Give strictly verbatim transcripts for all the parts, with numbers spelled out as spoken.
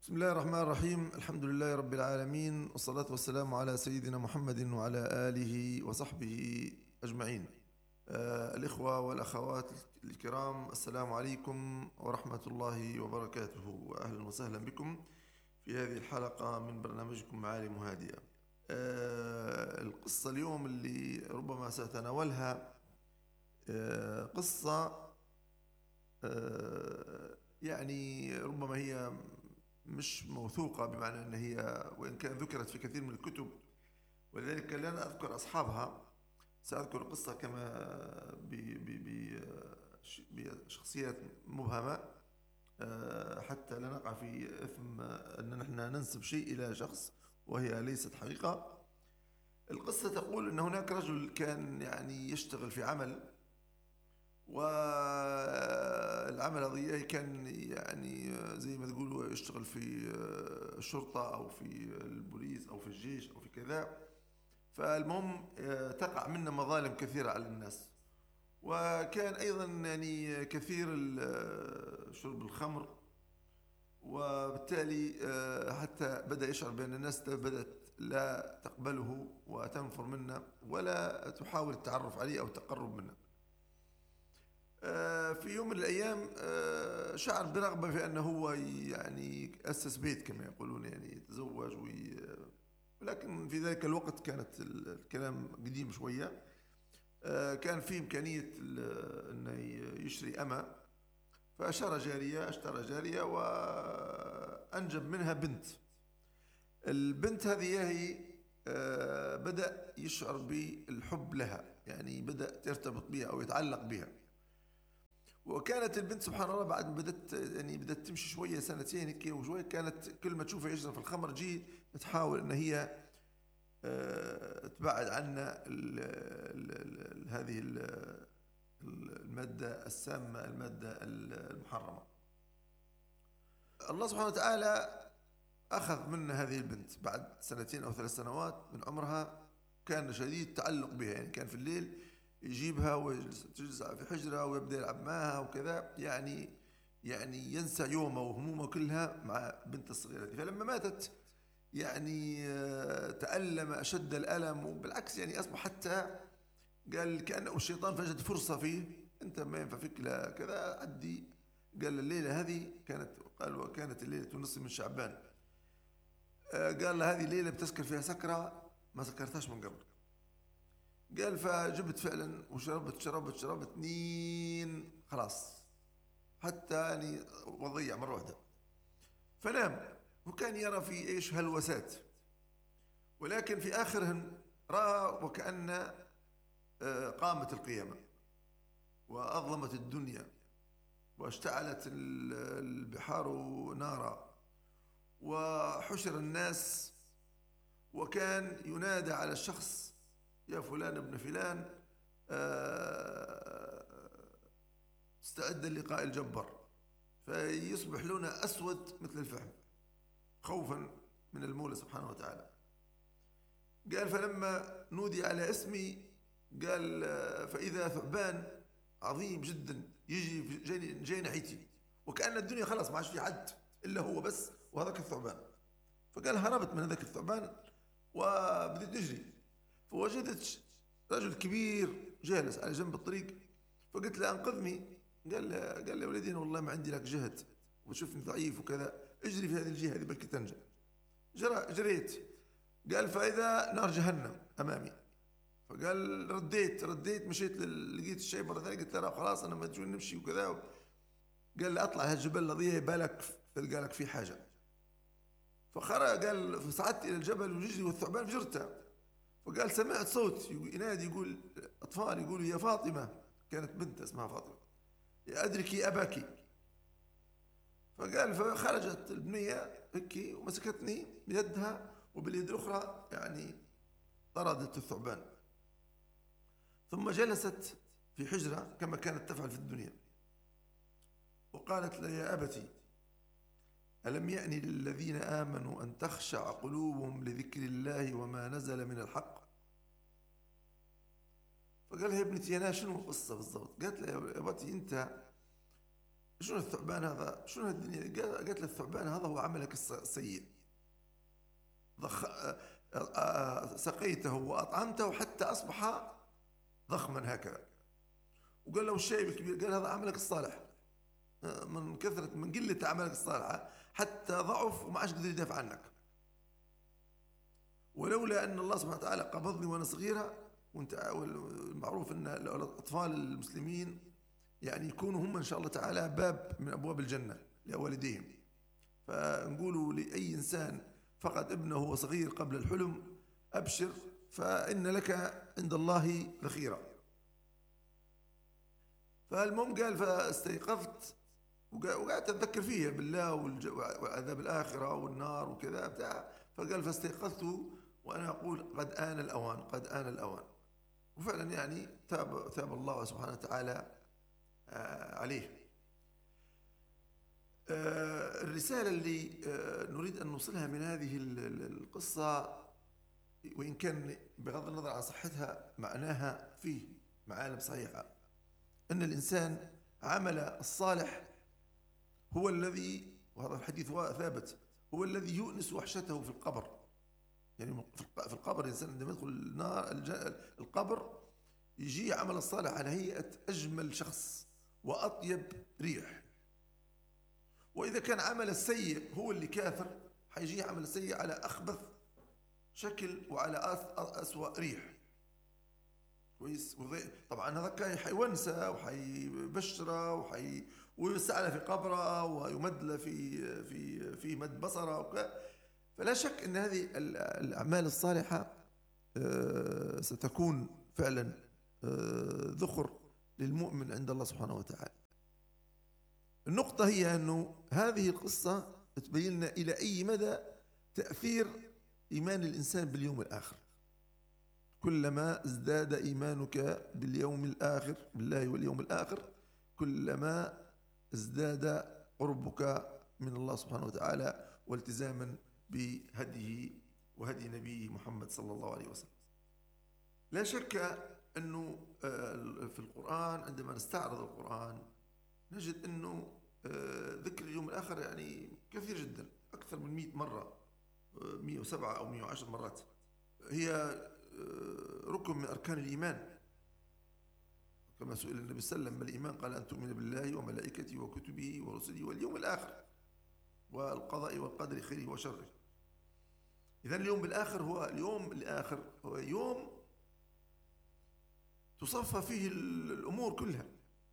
بسم الله الرحمن الرحيم. الحمد لله رب العالمين، والصلاة والسلام على سيدنا محمد وعلى آله وصحبه أجمعين. آه الإخوة والأخوات الكرام، السلام عليكم ورحمة الله وبركاته، وأهلا وسهلا بكم في هذه الحلقة من برنامجكم معالم هادئة. آه القصة اليوم اللي ربما سأتناولها آه قصة آه يعني ربما هي مش موثوقة، بمعنى أن هي وإن كان ذكرت في كثير من الكتب، ولذلك لن أذكر أصحابها. سأذكر القصة كما بشخصيات مبهمة، حتى لا نقع في إثم أن نحن ننسب شيء إلى شخص وهي ليست حقيقة. القصة تقول أن هناك رجل كان يعني يشتغل في عمل، والعمل هذا كان يعني زي ما تقولوا يشتغل في الشرطة أو في البوليس أو في الجيش أو في كذا. فالمهم تقع منا مظالم كثيرة على الناس، وكان أيضا يعني كثير شرب الخمر، وبالتالي حتى بدأ يشعر بأن الناس بدأت لا تقبله وتنفر منه ولا تحاول التعرف عليه أو التقرب منه. في يوم من الأيام شعر برغبة في أنه هو يعني أسس بيت كما يقولون، يعني يتزوج وي... ولكن في ذلك الوقت كانت الكلام قديم شوية. كان في إمكانية أنه يشتري أمة، فأشترى جارية اشترى جارية وأنجب منها بنت. البنت هذه هي بدأ يشعر بالحب لها، يعني بدأ يرتبط بها أو يتعلق بها. وكانت البنت سبحان الله بعد ما بدت يعني بدت تمشي شويه سنتين هيك وشويه، كانت كل ما تشوفها يشرب في الخمر جي تحاول ان هي أه تبعد عنا ال ال ال هذه ال الماده السامه، الماده المحرمه. الله سبحانه وتعالى اخذ منا هذه البنت بعد سنتين او ثلاث سنوات من عمرها. كان شديد التعلق بها، يعني كان في الليل يجيبها ويجلس في حجرة ويبدأ يلعب معها وكذا، يعني يعني ينسى يومه وهمومه كلها مع بنت الصغيرة دي. فلما ماتت يعني تألم أشد الألم، وبالعكس يعني أصبح حتى قال كأنه الشيطان فجد فرصة فيه، أنت ما ينفع فيك لا كذا عدي. قال الليلة هذه كانت قال وكانت الليلة نصف من شعبان، قال له هذه ليلة بتسكر فيها سكرة ما سكرتهاش من قبل. قال فجبت فعلا وشربت شربت شربت نين خلاص، حتى يعني وضيع مرة واحدة. فنام، وكان يرى في ايش هلوسات، ولكن في اخرهن رأى وكأن قامت القيامة وأظلمت الدنيا واشتعلت البحار نارا وحشر الناس، وكان ينادى على الشخص يا فلان ابن فلان استعد للقاء الجبار، فيصبح لونه أسود مثل الفحم خوفا من المولى سبحانه وتعالى. قال فلما نودي على اسمي قال فإذا ثعبان عظيم جدا يجي جاي, جاي ناحيتي، وكأن الدنيا خلاص ما عادش في حد إلا هو بس وهذاك الثعبان. فقال هربت من هذاك الثعبان وبديت نجري، فوجدت رجل كبير جالس على جنب الطريق، فقلت له أنقذني. قال له قال له ولدي والله ما عندي لك جهد وشوفني ضعيف وكذا، اجري في هذه الجهة هذه بلكي تنجى. جرى جريت، قال فإذا نار جهنم أمامي. فقال رديت رديت مشيت لقيت الشيء مرة ثانية، قلت له خلاص أنا ما تجون نمشي وكذا. قال لي أطلع هالجبل الذي بالك تلقى لك فيه حاجة. فخرج قال فصعدت إلى الجبل ويجري والثعبان فجرته. فقال سمعت صوت ينادي يقول أطفال يقولوا يا فاطمة، كانت بنت اسمها فاطمة، يا أدركي أباكي. فقال فخرجت البنية هيك ومسكتني بيدها وباليد الأخرى يعني طردت الثعبان، ثم جلست في حجرة كما كانت تفعل في الدنيا، وقالت له يا أبتي ألم يأن للذين آمنوا أن تخشع قلوبهم لذكر الله وما نزل من الحق. فقال لها يا ابنتي أنا شنو القصة بالضبط؟ قالت له يا أبتي أنت شنو الثعبان هذا؟ شنو هالدنيا؟ قالت له الثعبان هذا هو عملك السيء، ضخ... سقيته وأطعمته حتى أصبح ضخما هكذا. وقال له الشيب الكبير، قال هذا عملك الصالح، من كثرة من قلة عملك الصالحة حتى ضعف وما عادش قدر يدافع عنك. ولولا أن الله سبحانه وتعالى قبضني وأنا صغيرة، وانت المعروف أن الأطفال المسلمين يعني يكونوا هم إن شاء الله تعالى باب من أبواب الجنة لوالديهم. فنقولوا لأي إنسان فقد ابنه وهو صغير قبل الحلم أبشر، فإن لك عند الله ذخيرة. فالمهم قال فاستيقظت وقعدت أتذكر فيها بالله وعذاب الآخرة والنار وكذا بتاع. فقال فاستيقظت وأنا أقول قد آن الأوان، قد آن الأوان. وفعلا يعني تاب, تاب الله سبحانه وتعالى عليه. الرسالة اللي نريد أن نوصلها من هذه القصة، وإن كان بغض النظر عن صحتها معناها فيه معالم صحيحة، أن الإنسان عمل الصالح هو الذي، وهذا الحديث ثابت، هو الذي يؤنس وحشته في القبر. يعني في القبر الإنسان عندما يدخل النار القبر يجي عمل الصالح على هيئة أجمل شخص وأطيب ريح. وإذا كان عمل السيء هو اللي كافر، حيجي عمل السيء على أخبث شكل وعلى أسوأ ريح. كويس. طبعا هذا كان حيونسه وحيبشره وحي ويسعى في قبره ويمد له في في في مد بصره. فلا شك ان هذه الاعمال الصالحه ستكون فعلا ذخر للمؤمن عند الله سبحانه وتعالى. النقطه هي انه هذه القصه تبين لنا الى اي مدى تاثير ايمان الانسان باليوم الاخر. كلما ازداد ايمانك باليوم الاخر، بالله واليوم الاخر، كلما ازداد قربك من الله سبحانه وتعالى والتزاما بهديه وهدي نبيه محمد صلى الله عليه وسلم. لا شك أنه في القرآن عندما نستعرض القرآن نجد أنه ذكر اليوم الآخر يعني كثير جدا، أكثر من مئة مرة، مئة وسبعة أو مئة وعشر مرات. هي ركن من أركان الإيمان، كما سئل النبي صلى الله عليه وسلم ما الإيمان؟ قال أن تؤمن بالله وملائكته وكتبه ورسله واليوم الآخر والقضاء والقدر خيره وشره. إذن اليوم الآخر هو اليوم الآخر هو يوم تصفى فيه الأمور كلها،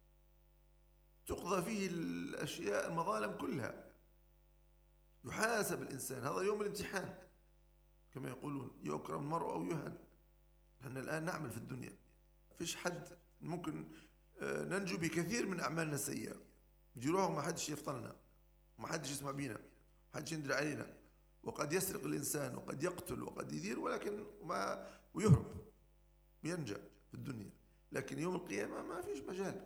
تقضى فيه الأشياء المظالم كلها، يحاسب الإنسان. هذا يوم الامتحان كما يقولون، يكرم المرء أو يهان. نحن الآن نعمل في الدنيا، فيش حد ممكن ننجو بكثير من أعمالنا السيئة، جروح ما حدش يفطننا، ما حدش يسمع بينا، ما حدش يندر علينا، وقد يسرق الإنسان وقد يقتل وقد يدير، ولكن ما ويهرب وينجى في الدنيا. لكن يوم القيامة ما فيش مجال.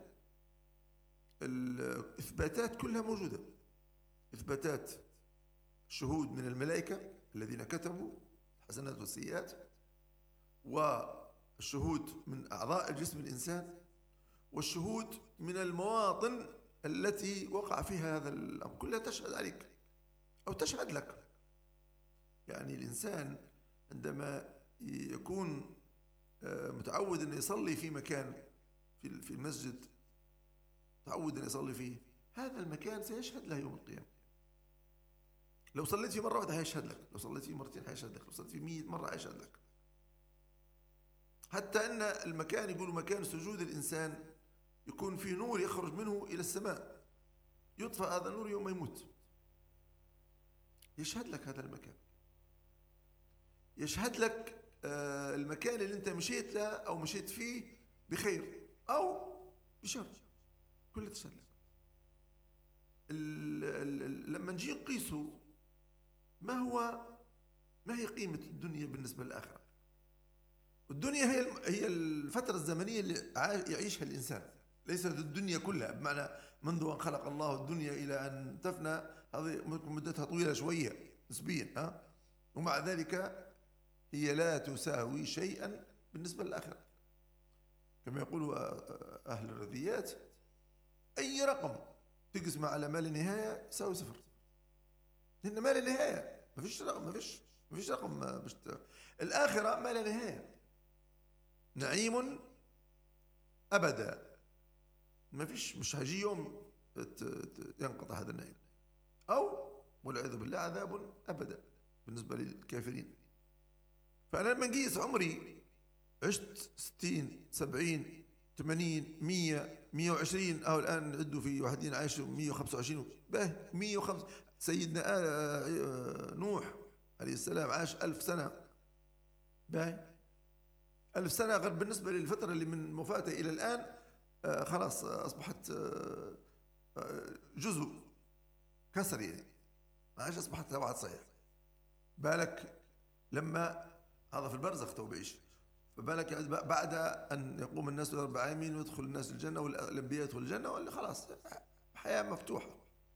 الإثباتات كلها موجودة، إثباتات شهود من الملائكة الذين كتبوا الحسنات والسيئات، والشهود من أعضاء جسم الإنسان، والشهود من المواطن التي وقع فيها هذا الأمر، كلها تشهد عليك أو تشهد لك. يعني الإنسان عندما يكون متعود أن يصلي في مكان في المسجد، متعود أن يصلي فيه، هذا المكان سيشهد له يوم القيامة. لو صليت فيه مرة واحدة هيشهد لك، لو صليت فيه مرتين هيشهد لك، لو صليت فيه مئة مرة هيشهد لك. حتى أن المكان يقولوا مكان سجود الإنسان يكون فيه نور يخرج منه إلى السماء، يطفأ هذا النور يوم يموت، يشهد لك هذا المكان، يشهد لك المكان اللي انت مشيت له أو مشيت فيه بخير أو بشر، كله تشهد لك. لما نجي نقيسه ما هو ما هي قيمة الدنيا بالنسبة للآخرة؟ الدنيا هي هي الفترة الزمنية اللي يعيشها الإنسان، ليست الدنيا كلها، بمعنى منذ أن خلق الله الدنيا إلى أن تفنى، هذه مدتها طويلة شوية نسبيا، ها؟ ومع ذلك هي لا تساوي شيئا بالنسبة للآخرة. كما يقول أهل الرذيات أي رقم تقسمه على ما لا نهاية يساوي صفر، لأن ما لا نهاية، ما فيش رقم، ما فيش ما فيش رقم باش. الآخرة ما لا نهاية، نعيم أبدا، ما فيش، مش هيجي يوم ينقطع هذا النعيم، أو والعياذ بالله عذاب أبدا بالنسبة للكافرين. فأنا لما نقيس عمري عشت ستين سبعين ثمانين مية مية وعشرين، أو الآن عدوا في واحدين عايشوا مية وخمسة وعشرين، به مية وخمسة. سيدنا نوح عليه السلام عاش ألف سنة، به ألف سنة غير بالنسبة للفترة اللي من وفاته إلى الآن آه خلاص أصبحت آه جزء كسر، يعني ما عادش أصبحت بعد صحيح. بالك لما هذا في البرزخ تو بعيش، فبالك بعد أن يقوم الناس الأربع يمين ويدخل الناس الجنة والأنبياء يدخل الجنة، ولا خلاص حياة مفتوحة.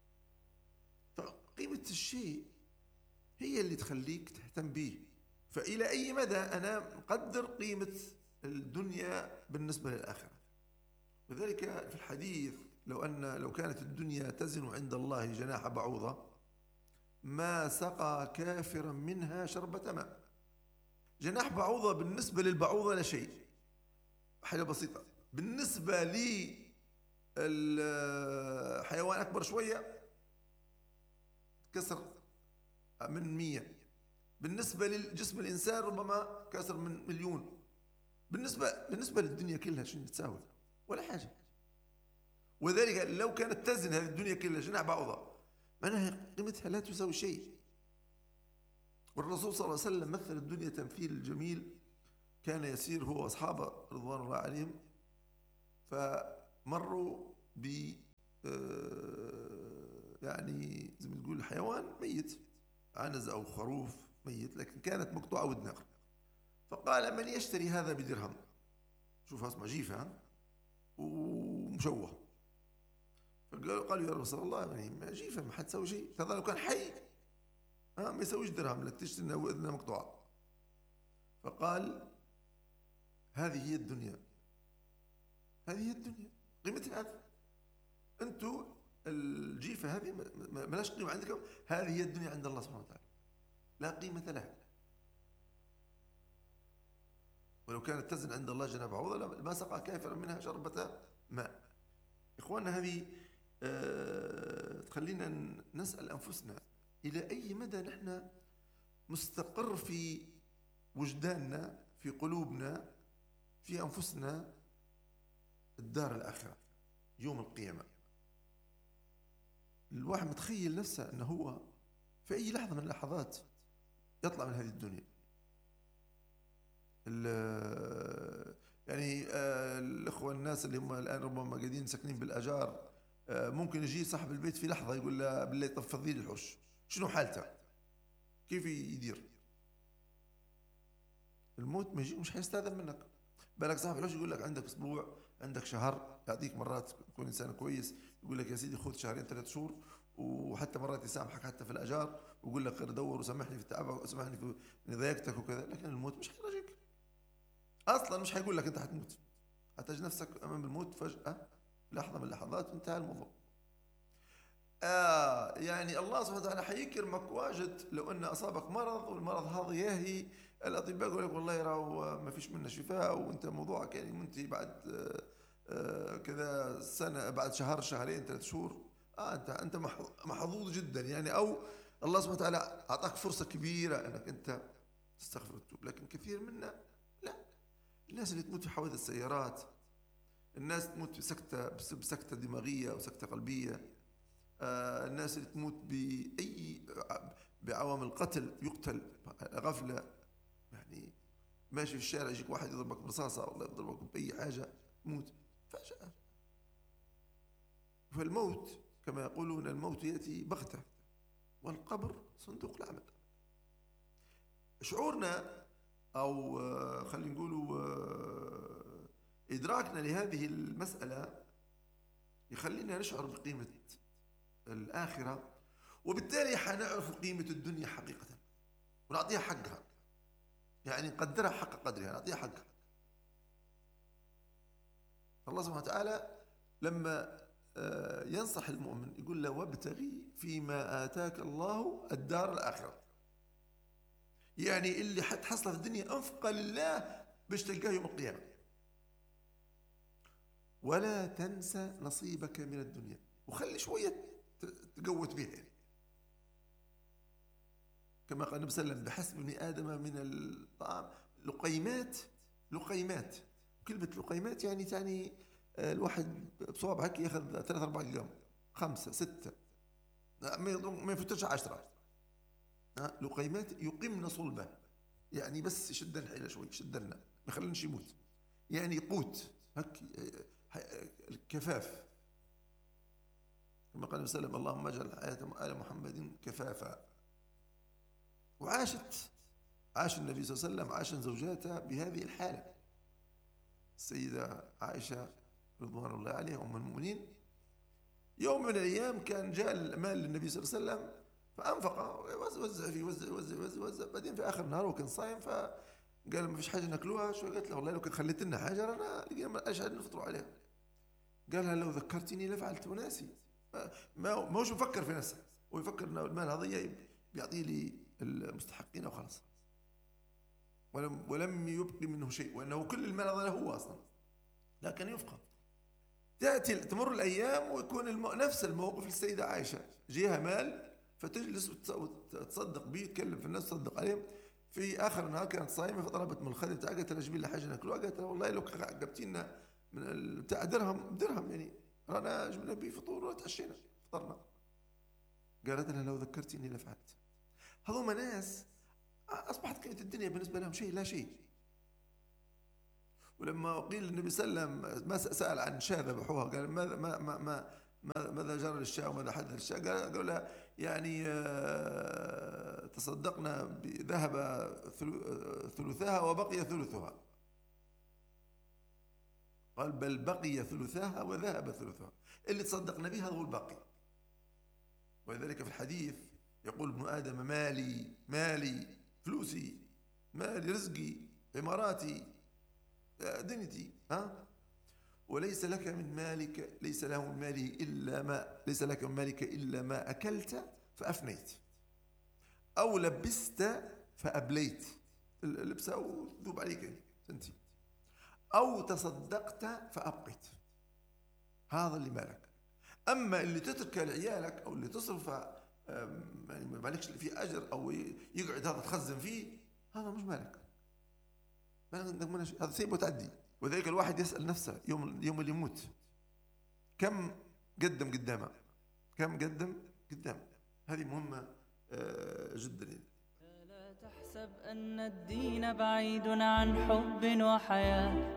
فقيمة الشيء هي اللي تخليك تهتم به. فإلى أي مدى أنا مقدر قيمة الدنيا بالنسبة للآخرة. وذلك في الحديث لو أن لو كانت الدنيا تزن عند الله جناح بعوضة ما سقى كافرا منها شربة ماء. جناح بعوضة بالنسبة للبعوضة لا شيء، حاجة بسيطة. بالنسبة لي الحيوان أكبر شوية كسر من مية، بالنسبة للجسم الإنسان ربما كسر من مليون. بالنسبة بالنسبة للدنيا كلها شنو تساوي؟ ولا حاجة. وذلك لو كانت تزن هذه الدنيا كلها جناح بعوضة معناها قيمتها لا تساوي شيء. والرسول صلى الله عليه وسلم مثل الدنيا تمثيل جميل، كان يسير هو وأصحابه رضوان الله عليهم، فمروا ب يعني زي ما تقول حيوان ميت، عنز أو خروف ميت، لكن كانت مقطوعة ودنها. فقال من يشتري هذا بدرهم؟ شوف اسمع جيفة ومشوه. فقالوا يا رسول الله يعني ما جيفة ما حتسوي شيء، هذا لو كان حي ها ما يسويش درهم لك تشتري انها اذنها مقطوعة. فقال هذه هي الدنيا، هذه هي الدنيا قيمتها هذا. انتم الجيفة هذه ما لاش قيمة عندكم، هذه هي الدنيا عند الله سبحانه وتعالى لا قيمة لها. ولو كانت تزن عند الله جناح بعوضة ما سقى كافرا منها شربة ماء. إخواننا هذه أه تخلينا نسأل أنفسنا إلى أي مدى نحن مستقر في وجداننا في قلوبنا في أنفسنا الدار الآخرة يوم القيامة. الواحد متخيل نفسه أنه هو في أي لحظة من اللحظات يطلع من هذه الدنيا. يعني الأخوة الناس اللي هم الآن ربما قاعدين ساكنين بالأجار ممكن يجي صاحب البيت في لحظة يقول له بالله طب فضي لي الحوش، شنو حالته؟ كيف يدير؟ الموت ما يجي مش حيستأذن منك. بالك صاحب الحوش يقول لك عندك أسبوع عندك شهر، يعطيك مرات يكون إنسان كويس يقول لك يا سيدي خذ شهرين ثلاث شهور، وحتى مرات يسامحك حتى في الأجار ويقول لك غير دور وسامحني في التعب وسامحني في ضيقتك وكذا. لكن الموت مش حيراجعك أصلا، مش حيقول لك أنت حتموت، حتجد نفسك أمام الموت فجأة لحظة من اللحظات وانتهى الموضوع. آه يعني الله سبحانه وتعالى حيكرمك واجد لو أن أصابك مرض، والمرض هذا ياهي الأطباء يقول لك والله راهو ما فيش منه شفاء وأنت موضوعك يعني منتهي بعد آه آه كذا سنة، بعد شهر شهرين ثلاث شهور. آه أنت أنت محظوظ جدا يعني، أو الله سبحانه وتعالى أعطاك فرصة كبيرة أنك أنت تستغفر وتتوب. لكن كثير منا لا، الناس اللي تموت في حوادث السيارات، الناس تموت بسكتة بسكتة دماغية أو سكتة قلبية، آه الناس اللي تموت بأي بعوامل قتل، يقتل غفلة، يعني ماشي في الشارع يجيك واحد يضربك برصاصة ولا يضربك بأي حاجة تموت فجأة. فالموت كما يقولون الموت يأتي بغتة والقبر صندوق العمل. شعورنا أو خلينا نقولوا إدراكنا لهذه المسألة يخلينا نشعر بقيمة الآخرة، وبالتالي حنعرف قيمة الدنيا حقيقة ونعطيها حقها، يعني نقدرها حق قدرها، نعطيها حقها. الله سبحانه وتعالى لما ينصح المؤمن يقول له وابتغي فيما آتاك الله الدار الآخرة، يعني اللي حتحصله في الدنيا أنفق لله باش تلقاه يوم القيامة، ولا تنسى نصيبك من الدنيا، وخلي شوية تقوت بها يعني. كما قال النبي صلى الله عليه وسلم بحسب ابن آدم من الطعام لقيمات، لقيمات، كلمة لقيمات يعني تعني الواحد بصوابع هيك ياخذ ثلاث أربع أيام، خمسة ستة، ما يفترش عشرة. لقيمات يقمن صلبه، يعني بس يشدن حيله شوي، يشدنا ما يخلينش يموت، يعني قوت هك الكفاف. كما قال النبي صلى الله عليه وسلم اللهم اجعل حياة آل محمد كفافا. وعاشت عاش النبي صلى الله عليه وسلم عاش زوجاته بهذه الحالة. السيدة عائشة رضوان الله عليها أم المؤمنين يوم من الأيام كان جاء المال للنبي صلى الله عليه وسلم فأنفق، وزع فيه وزع وزع وزع وزع، بعدين في آخر النهار وكان صايم فقال ما فيش حاجة ناكلوها، شو قالت له والله لو كان خليت لنا حاجة أنا لقينا أشهد نفطروا عليها. قالها لو ذكرتني لفعلت وناسي، ما ما هوش مفكر في نفسه، ويفكر أن المال هذا بيعطيه لي المستحقين وخلاص، ولم ولم يبقي منه شيء، وأنه كل المال هذا هو أصلا لكن يفقى. تأتي تمر الأيام ويكون المو... نفس الموقف للسيدة عائشة، جيها مال فتجلس وتصدق به، تكلم في الناس تصدق عليهم. في آخر النهار كانت صايمة فطلبت من الخادم بتاعها، قالت لها جيبي لنا حاجة ناكلوها، قالت لها والله لو عقبتينا من بتاع درهم درهم يعني رانا جبنا به فطور وتعشينا فطرنا. قالت لها لو ذكرتني لفعلت. هذوما ناس أصبحت قيمة الدنيا بالنسبة لهم شيء لا شيء. ولما قيل النبي صلى الله عليه وسلم ما سأل عن شاة ذبحوها، قال ماذا ما ما ما ماذا جرى للشاة وماذا حدث للشاة؟ قال لها يعني تصدقنا بذهب ثلثها وبقي ثلثها. قال بل بقي ثلثها وذهب ثلثها، اللي تصدقنا به هذا هو الباقي. ولذلك في الحديث يقول ابن آدم مالي مالي فلوسي، مالي رزقي عماراتي دنيتي، ها وليس لك من مالك ليس له من ماله إلا ما ليس لك من مالك إلا ما أكلت فأفنيت، أو لبست فأبليت، اللبسة وذوب عليك سنتي، أو تصدقت فأبقيت، هذا اللي مالك. أما اللي تتركه لعيالك أو اللي تصرفه يعني ما مالكش فيه أجر أو يقعد هذا تخزن فيه، هذا مش مالك، ما عندك منه شيء، هذا سيب وتعدي. وذلك الواحد يسأل نفسه يوم يوم اللي يموت كم قدم قدامه، كم قدم قدام، هذه مهمة جدا. لا تحسب أن الدين بعيد عن حب وحياة،